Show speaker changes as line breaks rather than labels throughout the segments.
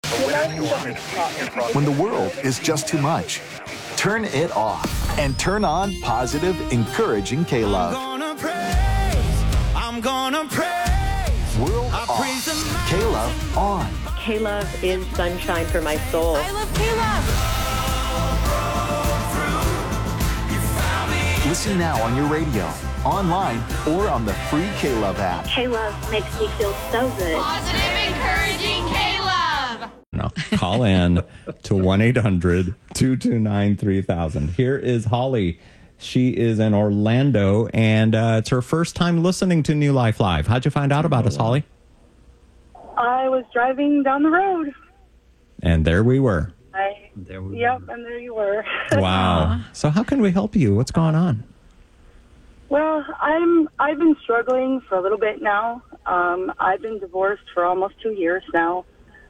When the world is just too much, turn it off and turn on positive, encouraging K-Love.
I'm gonna praise.
World off. K-Love on.
K-Love is sunshine for my soul.
I love K-Love.
Listen now on your radio, online, or on the free K-Love app.
K-Love makes me feel so good.
Positive, encouraging K-Love.
No, call in to 1-800-229-3000. Here is Holly. She is in Orlando, and it's her first time listening to New Life Live. How'd you find out about us, Holly?
I was driving down the road.
And there we were.
And there you were.
Wow. So how can we help you? What's going on?
Well, I've been struggling for a little bit now. I've been divorced for almost 2 years now.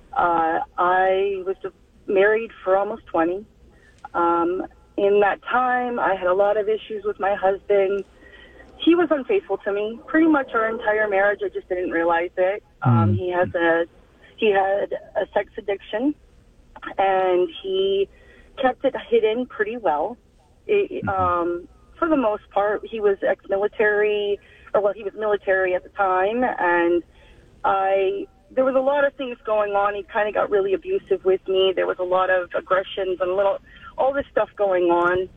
I was married for almost 20. In that time, I had a lot of issues with my husband. He was unfaithful to me pretty much our entire marriage. I just didn't realize it. He had a sex addiction, and he kept it hidden pretty well. For the most part, he was ex-military, he was military at the time, and there was a lot of things going on. He kind of got really abusive with me. There was a lot of aggressions and all this stuff going on.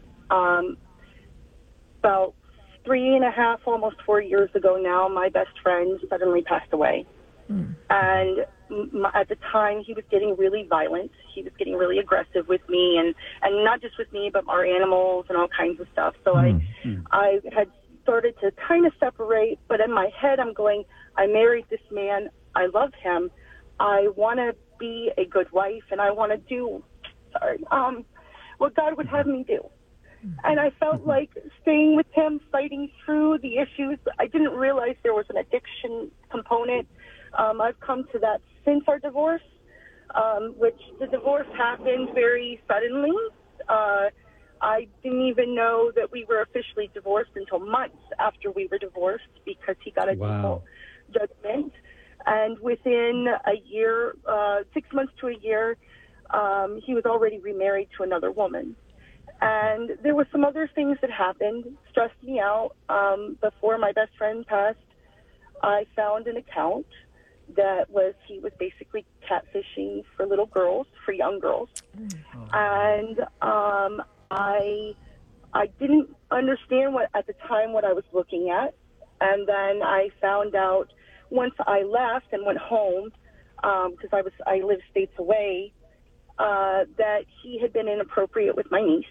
About 3.5, almost 4 years ago now, my best friend suddenly passed away. And at the time, he was getting really violent. He was getting really aggressive with me, and not just with me, but our animals and all kinds of stuff. So I had started to kind of separate, but in my head, I'm going, I married this man. I love him. I want to be a good wife, and I want to do what God would have me do. And I felt like staying with him, fighting through the issues. I didn't realize there was an addiction component. I've come to that since our divorce, which the divorce happened very suddenly. I didn't even know that we were officially divorced until months after we were divorced because he got a default judgment. And within a year, 6 months to a year, he was already remarried to another woman. And there were some other things that happened, stressed me out. Before my best friend passed, I found an account that he was basically catfishing for little girls, for young girls. And I didn't understand at the time what I was looking at. And then I found out once I left and went home, because I lived states away, that he had been inappropriate with my niece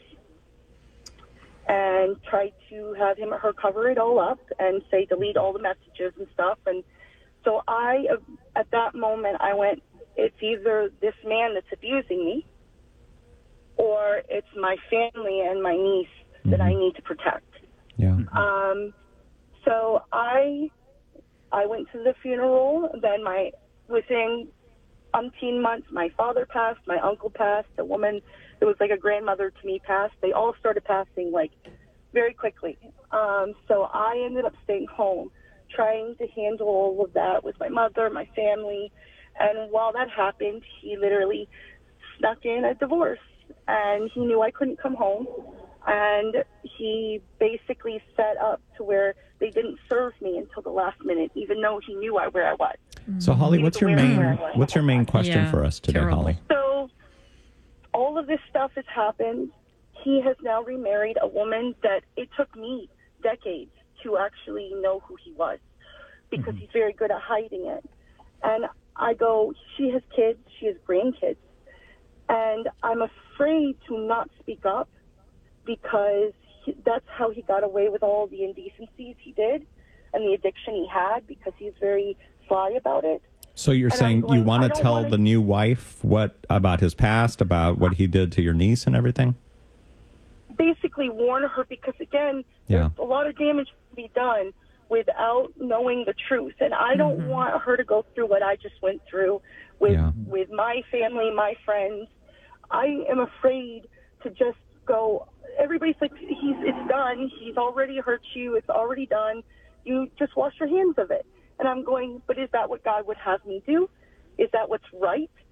and tried to have him or her cover it all up and say delete all the messages and stuff. And so at that moment, I went, it's either this man that's abusing me or it's my family and my niece that I need to protect.
Yeah.
So I went to the funeral. Then within umpteen months, my father passed, my uncle passed, a woman that was like a grandmother to me passed. They all started passing like very quickly. So I ended up staying home, trying to handle all of that with my mother, my family. And while that happened, he literally snuck in a divorce. And he knew I couldn't come home. And he basically set up to where they didn't serve me until the last minute, even though he knew where I was.
So, Holly, what's your main question for us today, Holly?
So, all of this stuff has happened. He has now remarried a woman that it took me decades to actually know who he was because he's very good at hiding it. And I go, she has kids, she has grandkids, and I'm afraid to not speak up because that's how he got away with all the indecencies he did and the addiction he had because he's very sly about it.
So you're saying you want to tell the new wife what about his past, about what he did to your niece and everything?
Basically warn her because, again, there's a lot of damage to be done without knowing the truth. And I don't want her to go through what I just went through with my family, my friends. I am afraid to just go, everybody's like, it's done. He's already hurt you. It's already done. You just wash your hands of it. And I'm going, but is that what God would have me do? Is that what's right?